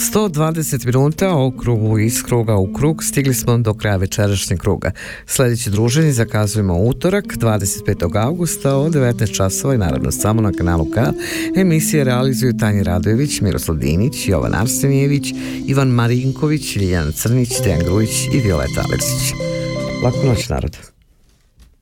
120 minuta o krugu iz kruga u krug. Stigli smo do kraja večerašnjeg kruga. Sljedeće druženje zakazujemo utorak 25. augusta od 19 časova i naravno samo na kanalu K. Emisije realizuju Tanja Radojević, Miroslav Dinić, Jovan Arsenijević, Ivan Marinković, Ljiljana Crnić, Dejan Grujić i Violeta Aleksić. Laku noć, narod.